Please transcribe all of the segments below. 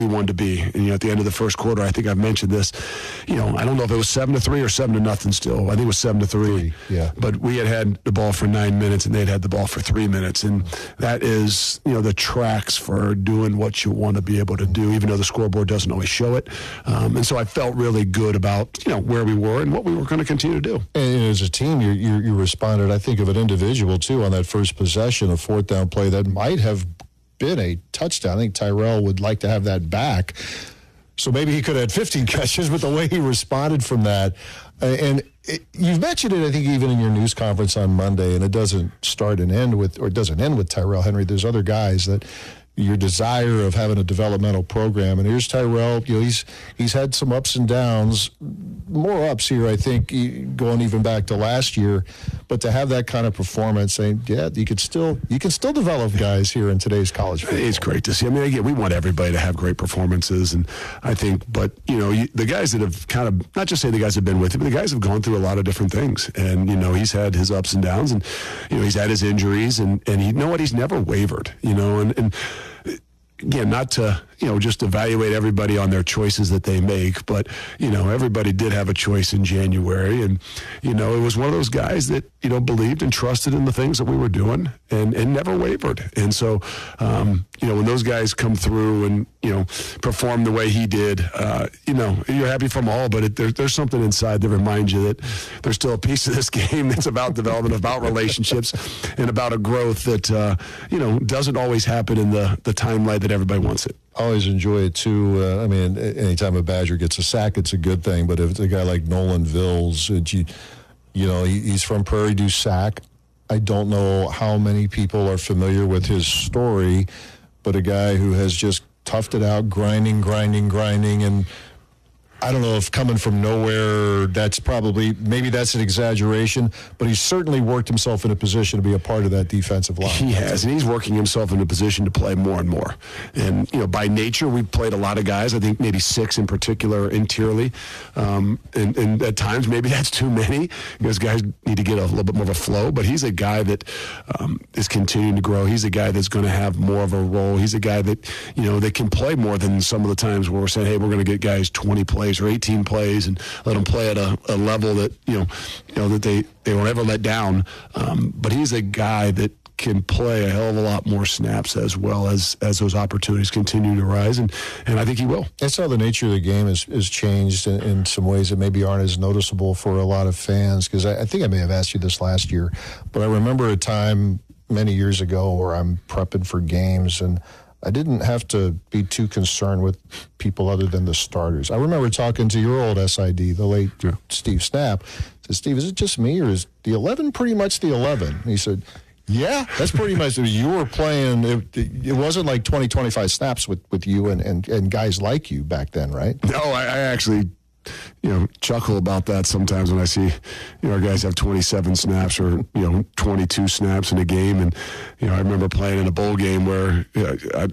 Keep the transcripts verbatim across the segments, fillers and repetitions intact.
we wanted to be. And, you know, at the end of the first quarter, I think I've mentioned this, you know, I don't know if it was seven to three or seven to nothing still. I think it was seven to three. Yeah. But we had had the ball for nine minutes and they'd had the ball for three minutes. And that is, you know, the tracks for doing what you want to be able to do, even though the scoreboard doesn't always show it. Um, and so I felt really good about, you know, where we were and what we were going to continue to do. And as a team, you, you, you responded, I think, of an individual, too, on that first possession, a fourth down play that might have been a touchdown. I think Tyrell would like to have that back. So maybe he could have had fifteen catches, but the way he responded from that, uh, and it, you've mentioned it, I think, even in your news conference on Monday, and it doesn't start and end with, or it doesn't end with Tyrell Henry. There's other guys that your desire of having a developmental program, and here's Tyrell. You know, he's he's had some ups and downs, more ups here, I think, going even back to last year. But to have that kind of performance, saying, yeah, you could still you can still develop guys here in today's college football. It's great to see. I mean, again, we want everybody to have great performances, and I think, but you know, you, the guys that have kind of, not just say the guys have been with him, but the guys have gone through a lot of different things, and you know, he's had his ups and downs, and you know, he's had his injuries, and and you know what, he's never wavered, you know, and and. Again, not to, you know, just evaluate everybody on their choices that they make, but, you know, everybody did have a choice in January. And, you know, it was one of those guys that, you know, believed and trusted in the things that we were doing and, and never wavered. And so, um, you know, when those guys come through and, you know, perform the way he did, uh, you know, you're happy for them all, but it, there, there's something inside that reminds you that there's still a piece of this game that's about development, about relationships, and about a growth that, uh, you know, doesn't always happen in the, the timeline that everybody wants it. I always enjoy it, too. Uh, I mean, anytime a Badger gets a sack, it's a good thing. But if it's a guy like Nolan Vills, you, you know, he, he's from Prairie du Sac. I don't know how many people are familiar with his story, but a guy who has just toughed it out, grinding, grinding, grinding, and I don't know if coming from nowhere, that's probably, maybe that's an exaggeration, but he's certainly worked himself in a position to be a part of that defensive line. He has, and he's working himself in a position to play more and more. And, you know, by nature, we've played a lot of guys, I think maybe six in particular interiorly. Um, and, and at times, maybe that's too many because guys need to get a little bit more of a flow. But he's a guy that um, is continuing to grow. He's a guy that's going to have more of a role. He's a guy that, you know, that can play more than some of the times where we're saying, hey, we're going to get guys twenty plays or eighteen plays and let them play at a, a level that, you know, you know, that they, they won't ever let down. Um, but he's a guy that can play a hell of a lot more snaps as well as, as those opportunities continue to rise. And, and I think he will. That's how the nature of the game is, is changed in, in some ways that maybe aren't as noticeable for a lot of fans. Because I, I think I may have asked you this last year, but I remember a time many years ago where I'm prepping for games and I didn't have to be too concerned with people other than the starters. I remember talking to your old S I D, the late yeah. Steve Snap. I said, Steve, is it just me or is the eleven pretty much the eleven? And he said, yeah, that's pretty much it. You were playing, it, it wasn't like twenty, twenty-five snaps with, with you and, and, and guys like you back then, right? No, I, I actually, you know, chuckle about that sometimes when I see, you know, our guys have twenty-seven snaps or, you know, twenty-two snaps in a game. And, you know, I remember playing in a bowl game where you know, I,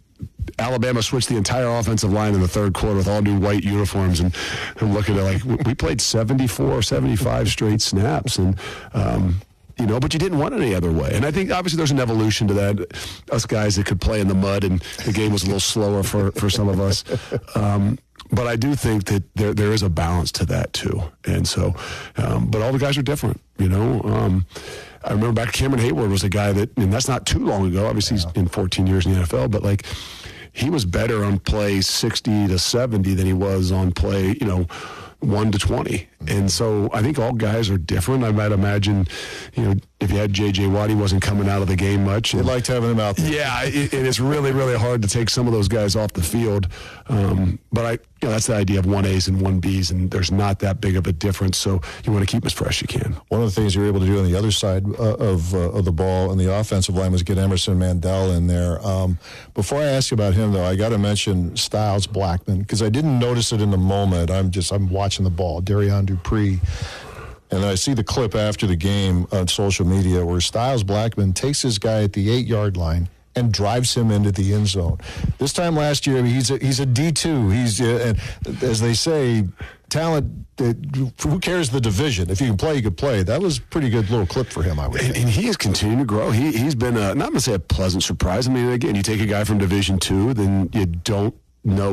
Alabama switched the entire offensive line in the third quarter with all new white uniforms. And I'm looking at like, we played seventy-four, seventy-five straight snaps. And, um, you know, but you didn't want it any other way. And I think obviously there's an evolution to that. Us guys that could play in the mud and the game was a little slower for, for some of us. Um, But I do think that there there is a balance to that too, and so, um, but all the guys are different, you know. Um, I remember back Cameron Hayward was a guy that, and that's not too long ago. Obviously, yeah. he's in fourteen years in the N F L, but like he was better on play sixty to seventy than he was on play, you know, one to twenty. And so I think all guys are different. I might imagine, you know, if you had J J Watt, he wasn't coming out of the game much. They liked having him out there. Yeah, it, and it's really, really hard to take some of those guys off the field. Um, but I, you know, that's the idea of one A's and one B's, and there's not that big of a difference. So you want to keep them as fresh as you can. One of the things you were able to do on the other side uh, of uh, of the ball in the offensive line was get Emerson Mandel in there. Um, before I ask you about him, though, I got to mention Styles Blackman because I didn't notice it in the moment. I'm just I'm watching the ball. Darian Dupree. And I see the clip after the game on social media where Styles Blackman takes his guy at the eight-yard line and drives him into the end zone. This time last year, he's a, he's a D two. He's, uh, and as they say, talent, uh, who cares the division? If you can play, you can play. That was a pretty good little clip for him, I would think. And, and he has continued to grow. He, he's been, a, not going to say a pleasant surprise. I mean, again, you take a guy from Division two, then you don't know